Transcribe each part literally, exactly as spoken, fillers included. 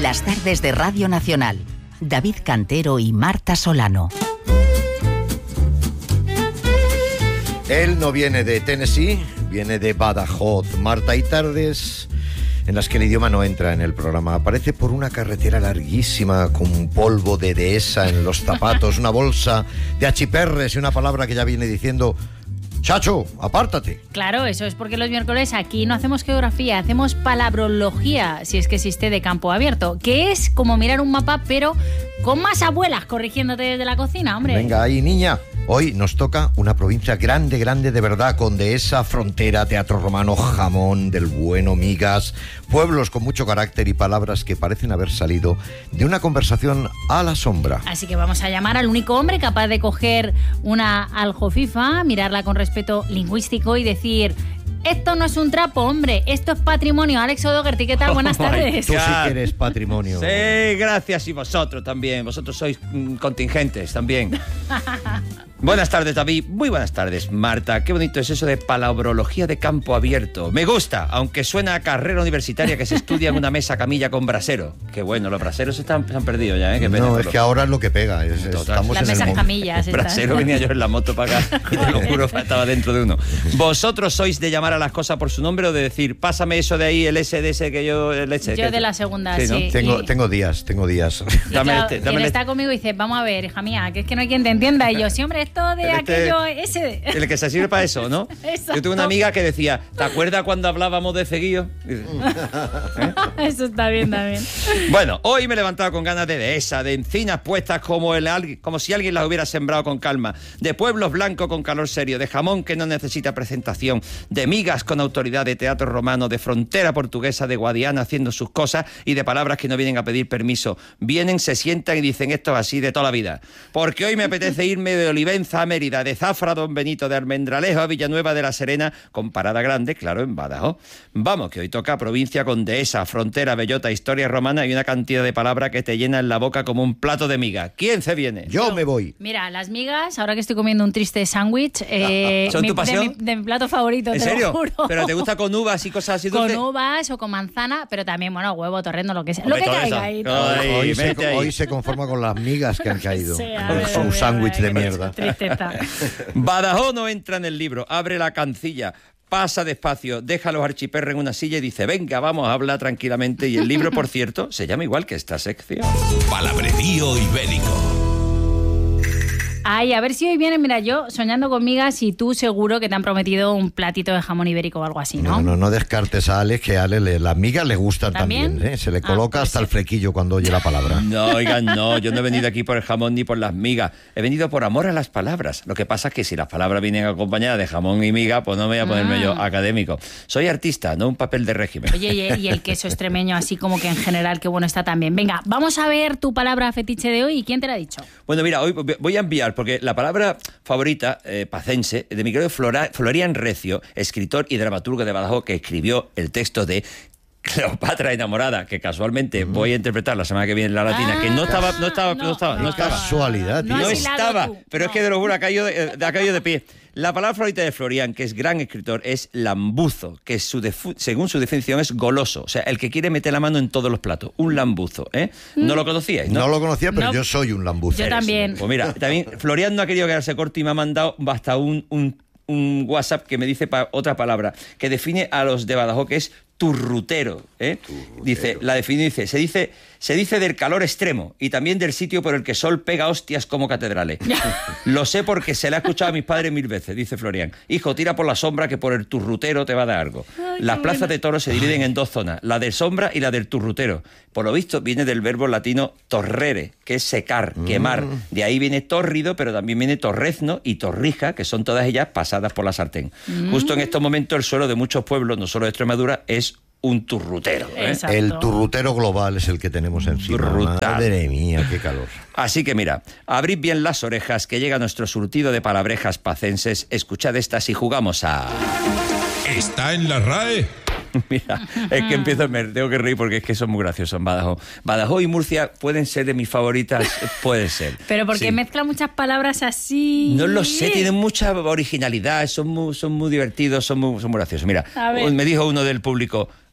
Las tardes de Radio Nacional. David Cantero y Marta Solano. Él no viene de Tennessee, viene de Badajoz. Marta, hay tardes en las que el idioma no entra en el programa. Aparece por una carretera larguísima con polvo de dehesa en los zapatos, una bolsa de achiperres y una palabra que ya viene diciendo: Chacho, apártate. Claro, eso es porque los miércoles aquí no hacemos geografía, hacemos palabrología, si es que existe, de campo abierto, que es como mirar un mapa, pero con más abuelas corrigiéndote desde la cocina, hombre. Venga ahí, niña. Hoy nos toca una provincia grande, grande de verdad, con dehesa, frontera, teatro romano, jamón del bueno, migas, pueblos con mucho carácter y palabras que parecen haber salido de una conversación a la sombra. Así que vamos a llamar al único hombre capaz de coger una aljofifa, mirarla con respeto lingüístico y decir: esto no es un trapo, hombre, esto es patrimonio. Alex O'Doherty, ¿qué tal? Buenas tardes. Tú sí que eres patrimonio. Sí, gracias, y vosotros también. Vosotros sois mm, contingentes también. Buenas tardes, David. Muy buenas tardes, Marta. Qué bonito es eso de palabrología de campo abierto. Me gusta, aunque suena a carrera universitaria que se estudia en una mesa camilla con brasero. Qué bueno, los braseros están, se han perdido ya, ¿eh? Qué pena, no, es que ahora es lo que pega. Es, estamos Las en mesas el camillas. El brasero venía yo en la moto para acá y te lo juro, estaba dentro de uno. ¿Vosotros sois de llamar a las cosas por su nombre o de decir, pásame eso de ahí, el S de ese que yo... El S, yo que de la segunda, sí. sí, ¿no? sí. Tengo, y... tengo días, tengo días. Dame claro, este, y dame él este. está conmigo y dice: vamos a ver, hija mía, que es que no hay quien te entienda. Y yo, sí, hombre, esto de El este- aquello, ese de... El que se sirve para eso, ¿no? Exacto. Yo tuve una amiga que decía, ¿te acuerdas cuando hablábamos de ceguillo? Dice, ¿eh? Eso está bien también. Bueno, hoy me he levantado con ganas de dehesa, de encinas puestas como, el, como si alguien las hubiera sembrado con calma, de pueblos blancos con calor serio, de jamón que no necesita presentación, de migas con autoridad, de teatro romano, de frontera portuguesa, de Guadiana haciendo sus cosas y de palabras que no vienen a pedir permiso. Vienen, se sientan y dicen: esto es así de toda la vida. Porque hoy me apetece irme de Olivenza a Mérida, de Zafra a Don Benito, de Almendralejo a Villanueva de la Serena, con parada grande, claro, en Badajoz. Vamos, que hoy toca provincia con dehesa, frontera, bellota, historia romana y una cantidad de palabras que te llenan la boca como un plato de miga. ¿Quién se viene? Yo me voy. Mira, las migas, ahora que estoy comiendo un triste sándwich, eh, ¿Son mi- tu pasión? De, mi, de mi plato favorito, ¿En te serio? lo juro. ¿Pero te gusta con uvas y cosas así Con dulces? uvas o con manzana, pero también, bueno, huevo, torrendo, lo que sea. Hombre, lo que todo caiga eso. ahí. Todo. Ay, Hoy, se, vete ahí. hoy se conforma con las migas que han caído. sea, Con de su verdad, sándwich de qué mierda. Tristeza. Badajoz no entra en el libro, abre la cancilla, pasa despacio, deja los archiperros en una silla y dice: venga, vamos a hablar tranquilamente. Y el libro, por cierto, se llama igual que esta sección. Palabrerío ibérico. Ay, a ver si hoy viene, mira, yo soñando con migas y tú seguro que te han prometido un platito de jamón ibérico o algo así, ¿no? No, no, no descartes a Alex, que a Alex le, las migas le gustan también, ¿También? ¿eh? Se le Ah, coloca pues hasta sí. el flequillo cuando oye la palabra. No, oigan, no, yo no he venido aquí por el jamón ni por las migas. He venido por amor a las palabras. Lo que pasa es que si las palabras vienen acompañadas de jamón y miga, pues no me voy a ponerme Ah. yo académico. Soy artista, no un papel de régimen. Oye, y, y el queso extremeño, así como que en general, qué bueno está también. Venga, vamos a ver tu palabra fetiche de hoy. ¿Y quién te la ha dicho? Bueno, mira, hoy voy a enviar, porque la palabra favorita eh, pacense de mi querido Flora, Florian Recio, escritor y dramaturgo de Badajoz, que escribió el texto de Cleopatra enamorada, que casualmente mm. voy a interpretar la semana que viene en la latina, Ah, que no estaba, no estaba, no, no, estaba, no, no, estaba. Casualidad, tío. No No has hilado estaba, tú, pero no. es que de lo juro ha caído de, ha caído de pie. La palabra favorita de Florian, que es gran escritor, es lambuzo, que su defu- según su definición es goloso, o sea, el que quiere meter la mano en todos los platos, un lambuzo, ¿eh? ¿No lo conocíais? No, lo conocía, pero No. yo soy un lambuzo. Yo también. Pues mira, también Florian no ha querido quedarse corto y me ha mandado hasta un, un, un WhatsApp que me dice pa- otra palabra, que define a los de Badajoz, que es turrutero, ¿eh? Turrutero. Dice, la define, dice, se dice, se dice del calor extremo y también del sitio por el que sol pega hostias como catedrales. Lo sé porque se le ha escuchado a mis padres mil veces, dice Florian. Hijo, tira por la sombra que por el turrutero te va a dar algo. Ay, Las qué plazas bueno. de toros se dividen en dos zonas, la de sombra y la del turrutero. Por lo visto viene del verbo latino torrere, que es secar, quemar. De ahí viene tórrido, pero también viene torrezno y torrija, que son todas ellas pasadas por la sartén. Mm. Justo en estos momentos el suelo de muchos pueblos, no solo de Extremadura, es un turrutero, ¿eh? Exacto. El turrutero global es el que tenemos encima. Brutal. Madre mía, qué calor. Así que mira, abrid bien las orejas, que llega nuestro surtido de palabrejas pacenses. Escuchad estas y jugamos a... ¿Está en la RAE? Mira, es que empiezo, me tengo que reír porque es que son muy graciosos en Badajoz. Badajoz y Murcia pueden ser de mis favoritas, puede ser. Pero porque Sí. mezcla muchas palabras así. No lo sé, tienen mucha originalidad, son muy, son muy divertidos, son muy, son muy graciosos. Mira, A ver. me dijo uno del público,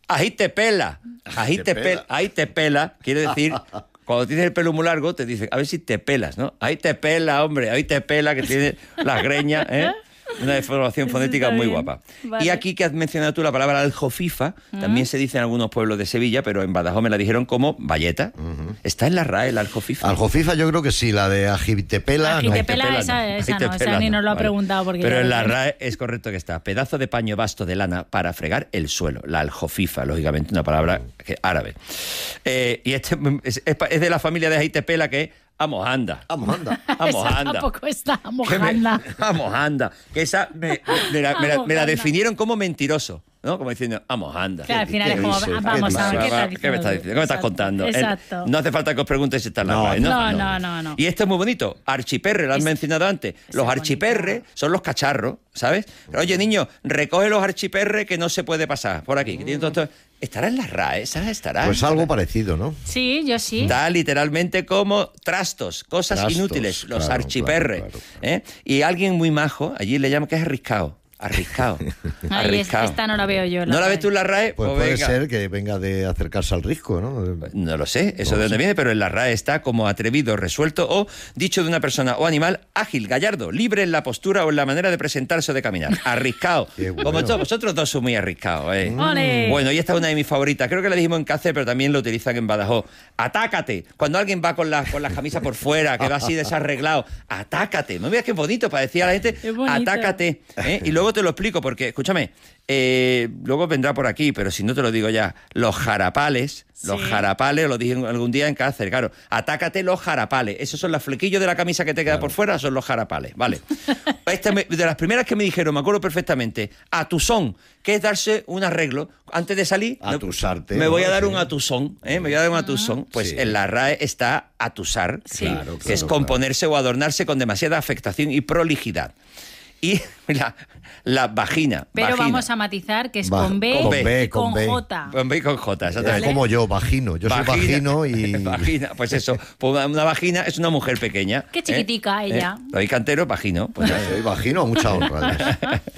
ahí te pela. Ahí te pela. Ahí te pela. Quiere decir, cuando tienes el pelo muy largo, te dicen, a ver si te pelas, ¿no? Ahí te pela, hombre, ahí te pela, que tiene las greñas, ¿eh? Una deformación fonética muy guapa. Vale. Y aquí que has mencionado tú la palabra aljofifa, uh-huh. también se dice en algunos pueblos de Sevilla, pero en Badajoz me la dijeron como valleta. Uh-huh. ¿Está en la R A E el aljofifa? Aljofifa yo creo que sí, la de agitepela. Agitepela, no. esa, esa agitepela, no, esa ni no. nos lo ha Vale. preguntado. Porque pero en la R A E es correcto que está. Pedazo de paño vasto de lana para fregar el suelo. La aljofifa, lógicamente una palabra que, árabe. Eh, y este es, es de la familia de agitepela que es Vamos, anda. Vamos, anda. Vamos, anda. Tampoco está, vamos, Que me- anda. Vamos, anda. Que esa me, me la, me la- me la definieron como mentiroso, ¿no? Como diciendo, vamos, anda. Claro, al final es ¿Qué como, dices? ah, ¿Qué vamos a ver dices? qué estás ¿Qué me diciendo. estás diciendo? ¿Qué me estás Exacto, contando? Exacto. El- no hace falta que os preguntéis si está en la No, R A E, ¿no? No, no, no, no. Y este es muy bonito. Archiperre, lo has Es- mencionado antes. es Los bonito. archiperres son los cacharros, ¿sabes? Oye, niño, recoge los archiperres que no se puede pasar por aquí. Que tiene todo esto. ¿Estará en la R A E? ¿Esa estará? Pues algo parecido, ¿no? Sí, yo sí. Está literalmente como trastos, cosas Trastos, inútiles, los claro, archiperres. claro, claro, ¿eh? Y alguien muy majo, allí le llaman que es arriscado. Arriscado. Ahí es- arriscado. esta no la veo yo. ¿No la ves tú en la R A E? Pues Pues puede venga. ser que venga de acercarse al risco, ¿no? No lo sé, eso No de lo dónde sé. viene, pero en la R A E está como atrevido, resuelto o dicho de una persona o animal ágil, gallardo, libre en la postura o en la manera de presentarse o de caminar. Arriscado. Qué bueno. Como todos, vosotros dos sois muy arriscados, ¿eh? ¡Ole! Bueno, y esta es una de mis favoritas. Creo que la dijimos en Cáceres, pero también lo utilizan en Badajoz. Atácate. Cuando alguien va con la, con la camisa por fuera, que va así desarreglado, atácate. No veas qué bonito para decir a la gente, Qué bonito. atácate. ¿eh? Y luego te lo explico, porque, escúchame, eh, luego vendrá por aquí, pero si no te lo digo ya, los jarapales, los Sí. jarapales, lo dije algún día en Cáceres, claro, atácate los jarapales. Esos son los flequillos de la camisa que te queda por fuera, son los jarapales, vale. Esta me- de las primeras que me dijeron, me acuerdo perfectamente, atusón, que es darse un arreglo antes de salir. me- Atusarte, Me voy a ¿no? dar Sí. un atusón, ¿eh? Me voy a dar un atusón. Pues Sí. en la R A E está atusar, Sí. Claro, que es claro, componerse o adornarse con demasiada afectación y prolijidad. Y la, la vagina. Pero vagina. vamos a matizar que es Va- con B, con B, y con, con B. J. Con B y con J, Es exactamente. como yo, vagino. Yo soy vagino y... Vagina, pues eso. Pues una, una vagina es una mujer pequeña. Qué chiquitica ¿eh? ella. ¿Eh? David Cantero, vagino. Pues ya. Soy vagino, mucha honra.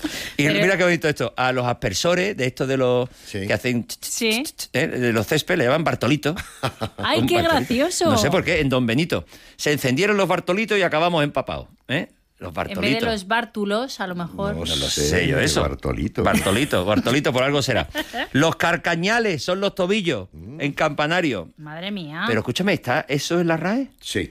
Y Pero- mira qué bonito esto. A los aspersores de estos de los Sí. que hacen Sí. ¿eh? de los césped le llaman Bartolito. ¡Ay, Un qué Bartolito. gracioso! No sé por qué, en Don Benito. Se encendieron los Bartolitos y acabamos empapados. ¿eh? Los En Bartolitos. vez de los bártulos, a lo mejor. No No lo sé, sé yo eso. Bartolito. Bartolito, Bartolito, por algo será. Los carcañales son los tobillos en campanario. Madre mía. Pero escúchame, ¿está eso en la R A E? Sí.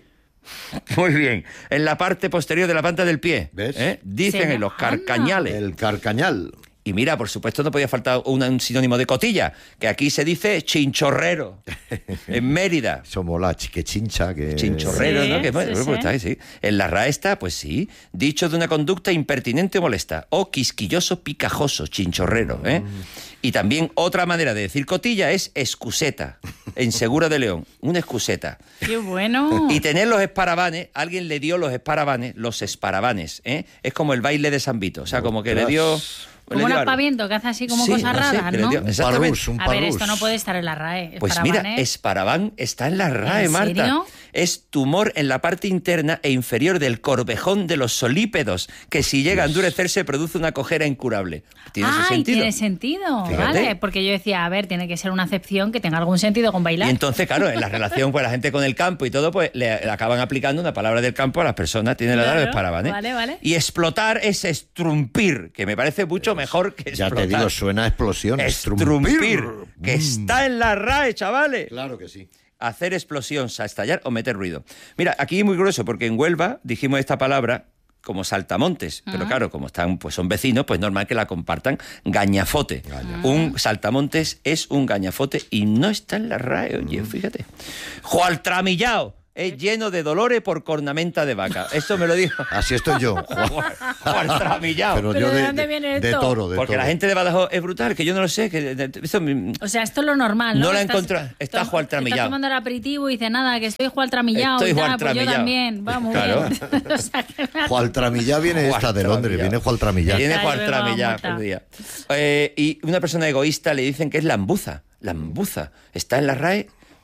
Muy bien. En la parte posterior de la planta del pie. ¿Ves? ¿eh? Dicen Se en los llama- carcañales. El carcañal. Y mira, por supuesto, no podía faltar un, un sinónimo de cotilla, que aquí se dice chinchorrero. En Mérida. Somos la chiquechincha que... Chinchorrero, Sí, ¿no? Que, bueno, sí, pues sí. está ahí, sí. En la R A E está, pues sí. Dicho de una conducta impertinente o molesta. O quisquilloso, picajoso, chinchorrero. ¿eh? Y también otra manera de decir cotilla es excuseta. En Segura de León. Una excuseta. ¡Qué bueno! Y tener los esparabanes, alguien le dio los esparabanes, los esparabanes, ¿eh? Es como el baile de San Vito. O sea, como que le dio... le Como un dio algo. aspaviento que hace así como Sí, cosas no sé, raras, que le ¿no? dio- Un Exactamente. parrús, un A ver, parrús. esto no puede estar en la R A E. Pues mira, Esparabanes. Esparabán está en la R A E, ¿En Marta. serio? Es tumor en la parte interna e inferior del corvejón de los solípedos, que si llega a endurecerse produce una cojera incurable. ¿Tiene ese Ay, sentido? tiene sentido, Fíjate. vale. Porque yo decía, a ver, tiene que ser una acepción que tenga algún sentido con Y bailar. entonces, claro, en la relación pues la gente con el campo y todo, pues le, le acaban aplicando una palabra del campo a las personas. Tiene la edad de Claro, esparaban, ¿eh? vale, vale. Y explotar es estrumpir, que me parece mucho mejor que Ya explotar. te digo, suena a explosión. Estrumpir, que Mm. está en la R A E, chavales. Claro que sí. Hacer explosión, sa- estallar o meter ruido. Mira, aquí es muy grueso, porque en Huelva dijimos esta palabra como saltamontes, pero claro, como están, pues son vecinos, pues normal que la compartan. Gañafote. Un saltamontes es un gañafote y no está en la R A E, oye, fíjate. Jualtramillao es lleno de dolores por cornamenta de vaca. Esto me lo dijo Así estoy yo. Jualtramillao. Pero ¿Pero yo de de, dónde viene de esto? toro, de Porque toro. la gente de Badajoz es brutal, que yo no lo sé, que de- de- eso me- O sea, esto es lo normal, ¿no? No la Estás- encontré- está tom- jualtramillao. Estás tomando el aperitivo y dice nada, que estoy jualtramillao Estoy y tal, pues yo jualtramillao. también. Vamos, Claro. bien. O sea, que me ha- Jualtramillá viene esta de Londres, viene Jualtramillá. Viene Ay, Juan me Tramillá, va a por día. Eh, y una persona egoísta le dicen que es lambuza. Lambuza. Está en la R A E.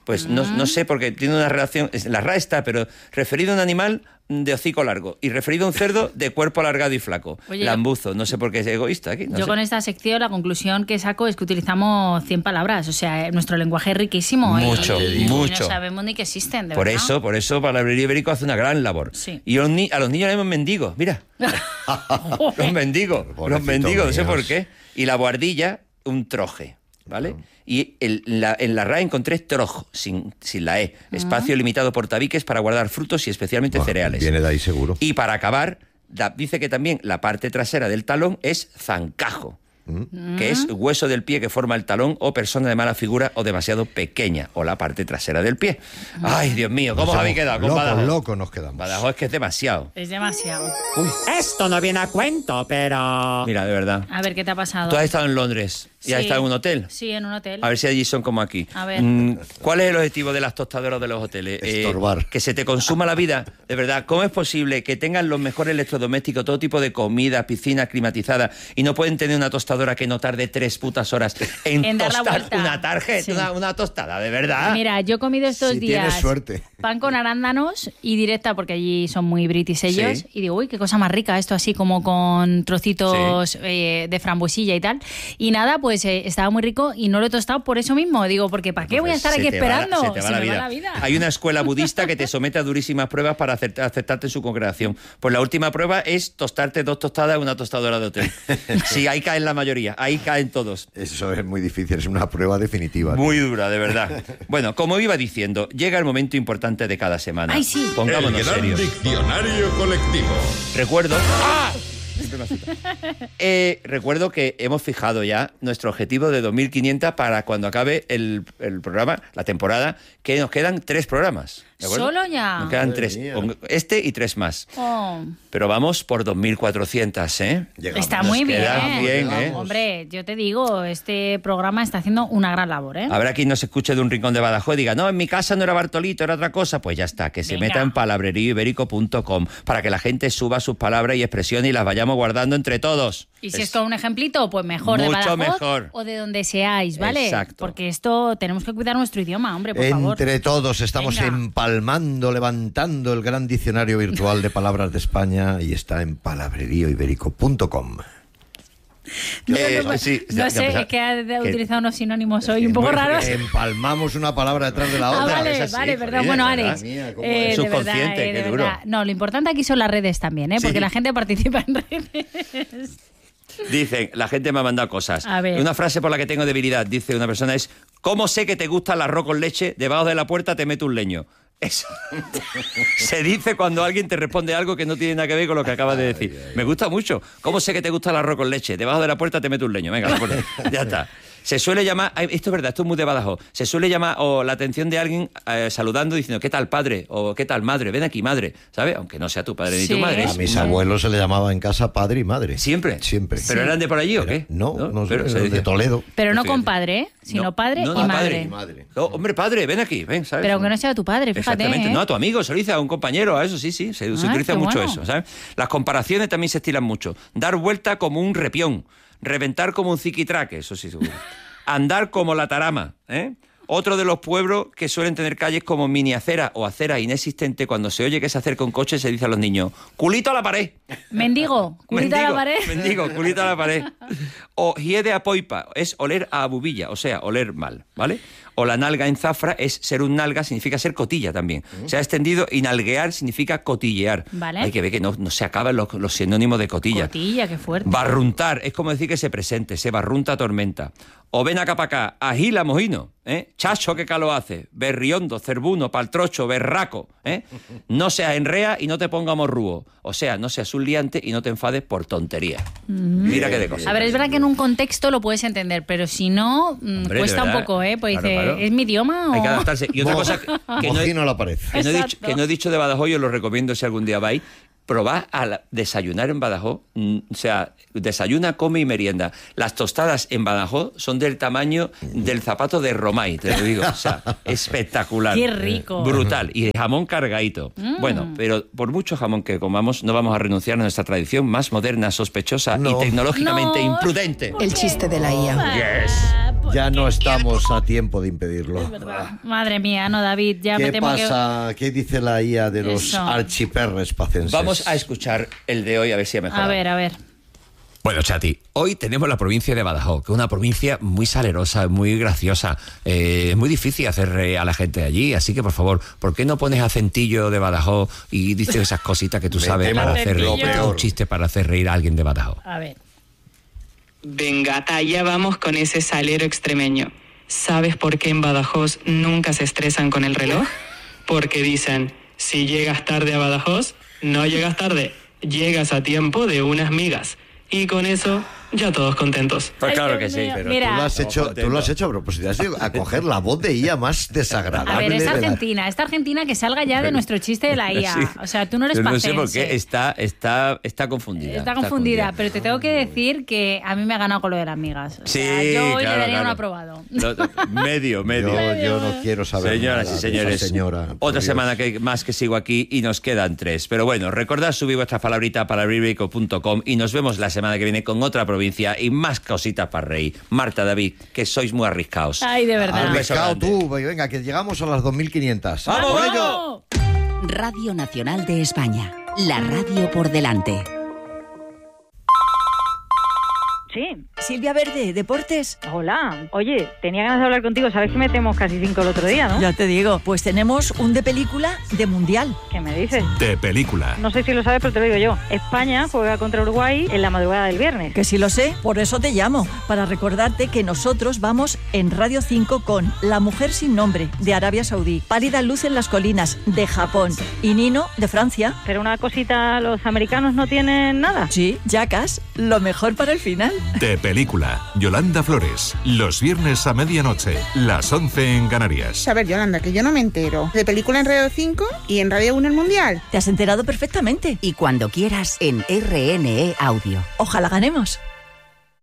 Pues no, no sé, porque tiene una relación... La R A E está, pero referido a un animal de hocico largo y referido a un cerdo de cuerpo alargado y flaco. Oye, Lambuzo, no sé por qué es egoísta aquí. No yo sé. con esta sección la conclusión que saco es que utilizamos cien palabras, o sea, nuestro lenguaje es riquísimo. Mucho, y, y mucho. no sabemos ni que existen, de Por verdad. eso, por eso Palabrería Ibérico hace una gran labor. Sí. Y a los, ni- a los niños le llaman mendigos, mira. Los mendigos, los Pobrecitos mendigos, no sé míos. por qué. Y la buhardilla, un troje, ¿vale? Y el- la- en la R A E encontré trojo, sin, sin la E. Espacio limitado por tabiques para guardar frutos y especialmente Buah, cereales. Viene de ahí seguro. Y para acabar, da- dice que también la parte trasera del talón es zancajo, que es hueso del pie que forma el talón o persona de mala figura o demasiado pequeña, o la parte trasera del pie. Ay, Dios mío, ¿cómo os habéis quedado con locos, Badajoz? locos nos quedamos. Badajoz es que es demasiado. Es demasiado. Esto no viene a cuento, pero... Mira, de verdad. A ver, ¿qué te ha pasado? Tú has estado en Londres y has Sí. estado en un hotel. Sí, en un hotel. A ver si allí son como aquí. A ver. Mm, ¿Cuál es el objetivo de las tostadoras de los hoteles? Eh, Estorbar. que se te consuma la vida. De verdad, ¿cómo es posible que tengan los mejores electrodomésticos, todo tipo de comida, piscinas climatizadas, y no pueden tener una tostadora que no tarde tres putas horas en, En dar la tostar vuelta. una tarjeta, Sí. una, una tostada, de verdad? Mira, yo he comido estos Si días tienes suerte. pan con arándanos y directa, porque allí son muy british ellos, Sí. y digo, uy, qué cosa más rica esto, así como con trocitos eh, de frambuesilla y tal. Y nada, pues eh, estaba muy rico y no lo he tostado por eso mismo. Digo, porque ¿para qué voy a estar Se aquí te va la- esperando? se te va Se la me vida. va la vida. Hay una escuela budista que te somete a durísimas pruebas para acepta- aceptarte en su congregación. Pues la última prueba es tostarte dos tostadas en una tostadora de hotel. Sí, ahí caen la mayoría, ahí caen todos. Eso es muy difícil, es una prueba definitiva. Muy dura, de verdad. Bueno, como iba diciendo, llega el momento importante de cada semana. Ay, sí. Pongámonos El gran serios. diccionario colectivo. Recuerdo... ¡Ah! Siempre me asusta. Eh, recuerdo que hemos fijado ya nuestro objetivo de dos mil quinientos para cuando acabe el, el programa, la temporada, que nos quedan tres programas. ¿de acuerdo? ¿Solo ya? Nos quedan Madre tres. mía. Con este y tres más. Oh, Pero vamos por dos mil cuatrocientos, ¿eh? Llegamos. está nos muy bien. queda bien, ¿eh? Hombre, yo te digo, este programa está haciendo una gran labor, ¿eh? Habrá quien nos escuche de un rincón de Badajoz y diga, no, en mi casa no era Bartolito, era otra cosa. Pues ya está, que se Venga. meta en palabrerío ibérico punto com para que la gente suba sus palabras y expresiones y las vayamos guardando entre todos. Y si es con un ejemplito, pues mejor de Mucho Badajoz mejor. o de donde seáis, ¿vale? Exacto. Porque esto tenemos que cuidar nuestro idioma, hombre, por favor. Entre todos estamos Venga. empalmando, levantando el gran diccionario virtual de palabras de España y está en palabrerío ibérico punto com. Eh, sí, ya- No ya sé, empezar. es que ha Que- utilizado unos sinónimos hoy un poco Muy- raros. Empalmamos una palabra detrás de la Ah, otra. vale, es así, vale, perdón. joder, Bueno, de verdad. Alex, Mía, cómo eh, es. de Subconsciente, verdad, eh, de qué duro. verdad. No, lo importante aquí son las redes también, ¿eh? Porque Sí. la gente participa en redes. Dicen, la gente me ha mandado cosas. A ver. Una frase por la que tengo debilidad, dice una persona, es ¿cómo sé que te gusta el arroz con leche? Debajo de la puerta te meto un leño. Eso se dice cuando alguien te responde algo que no tiene nada que ver con lo que acabas de decir. Me gusta mucho. ¿Cómo sé que te gusta el arroz con leche? Debajo de la puerta te meto un leño. Venga, pues, ya está. Se suele llamar, ay, esto es verdad, esto es muy de Badajoz, se suele llamar o la atención de alguien eh, saludando diciendo ¿qué tal padre? O ¿qué tal madre? Ven aquí madre, ¿sabes? Aunque no sea tu padre ni Sí. tu madre. A es- mis abuelos se le llamaba en casa padre y madre. ¿Siempre? Siempre. ¿Pero eran de por allí o qué? No, no, Pero sé, se de dice- Toledo. Pero no Pues con fíjate. padre, ¿eh? Sino No, padre no, y no, madre. padre y madre. Oh, hombre, padre, ven aquí, ven, ¿sabes? Pero aunque no sea tu padre, fíjate. Exactamente. ¿eh? No, a tu amigo, se lo dice a un compañero, a eso sí, sí, se, se Ah, utiliza qué mucho bueno. eso, ¿sabes? Las comparaciones también se estilan mucho. Dar vuelta como un repión, reventar como un ziquitraque, eso sí seguro. Andar como la tarama, ¿eh? Otro de los pueblos que suelen tener calles como mini acera o acera inexistente, cuando se oye que se acerca un coche se dice a los niños, culito a la pared. Mendigo, culita a la Mendigo, pared. Mendigo, culito a la pared. O hiede a poipa, es oler a bubilla, o sea, oler mal, ¿vale? O la nalga en zafra es ser un nalga, significa ser cotilla también. Se ha extendido y nalguear significa cotillear. Vale. Hay que ver que no, no se acaban los, los sinónimos de cotilla. Cotilla, qué fuerte. Barruntar es como decir que se presente, se barrunta tormenta. O ven acá para acá, agila mojino, ¿eh? Chacho, qué calor hace. Berriondo, cerbuno, paltrocho, berraco, ¿eh? No seas enrea y no te ponga morrúo. O sea, no seas un liante y no te enfades por tontería. Mira qué de cosas. A ver, es verdad que en un contexto lo puedes entender, pero si no, mm, Hombre, de cuesta un verdad. poco, ¿eh? Pues Claro, dice, claro. ¿es mi idioma o...? Hay que adaptarse. Y otra cosa que, que no, he, Mojino a la pared. que no he dicho, Exacto. que no he dicho de Badajoz, yo lo recomiendo si algún día vais. Probad a la- desayunar en Badajoz, mm, o sea, desayuna, come y merienda. Las tostadas en Badajoz son del tamaño del zapato de Romay, te lo digo. O sea, espectacular. Qué rico. Brutal. Y de jamón cargadito. Bueno, pero por mucho jamón que comamos, no vamos a renunciar a nuestra tradición más moderna, sospechosa No. y tecnológicamente No. imprudente. El chiste de la I A. Yes. Ah, Ya no estamos a tiempo de impedirlo. Es verdad. Madre mía, no, David, ya ¿Qué me temo pasa? que... ¿Qué dice la I A de los Eso. archiperres pacenses? Vamos a escuchar el de hoy a ver si ha mejorado. A ver, a ver. Bueno, Chati, hoy tenemos la provincia de Badajoz, que es una provincia muy salerosa, muy graciosa. Eh, es muy difícil hacer reír a la gente de allí, así que por favor, ¿por qué no pones acentillo de Badajoz y dices esas cositas que tú Me sabes temo para hacer lo reír? peor. Un chiste para hacer reír a alguien de Badajoz. A ver. Venga, allá vamos con ese salero extremeño. ¿Sabes por qué en Badajoz nunca se estresan con el reloj? Porque dicen, si llegas tarde a Badajoz, no llegas tarde, llegas a tiempo de unas migas. Y con eso, ya todos contentos. Pues Ay, claro Dios que sí. mío. Pero Mira. tú lo has hecho, tú lo has hecho a propósito. Has ido a coger la voz de I A más desagradable. A ver, es de la- Argentina. Esta Argentina que salga ya de nuestro chiste de la I A. Sí. O sea, tú no eres Yo no pacense. sé por qué está, está, está confundida. Está confundida, pero te tengo que decir que a mí me ha ganado con lo de las migas. O Sí, sea, yo hoy claro, le daría claro. un aprobado. No, no, medio, medio. Yo, yo no quiero saber Señoras nada y de señores, esa señora. por otra Dios. semana que, más que sigo aquí y nos quedan tres. Pero bueno, recordad subir vuestras palabritas para ribrico punto com y nos vemos la semana que viene con otra provincia y más cositas para reír. Marta, David, que sois muy arriscados. Ay, de verdad. Un beso Arriscado grande. tú, venga, que llegamos a las dos mil quinientas. ¡Vamos, ¡Por vamos! ello! Radio Nacional de España. La radio por delante. Sí. Silvia Verde, Deportes. Hola. Oye, tenía ganas de hablar contigo. Sabes que metemos casi cinco el otro día, ¿no? Ya te digo, pues tenemos un de película de mundial. ¿Qué me dices? De película. No sé si lo sabes, pero te lo digo yo. España juega contra Uruguay en la madrugada del viernes. Que sí lo sé, por eso te llamo, para recordarte que nosotros vamos en Radio cinco con La mujer sin nombre, de Arabia Saudí, Pálida luz en las colinas, de Japón, y Nino, de Francia. Pero una cosita, ¿los americanos no tienen nada? Sí, Jackass, lo mejor para el final. De película. Yolanda Flores. Los viernes a medianoche. Las once en Canarias. A ver, Yolanda, que yo no me entero. De película en Radio cinco y en Radio uno el Mundial. Te has enterado perfectamente. Y cuando quieras en R N E Audio. Ojalá ganemos.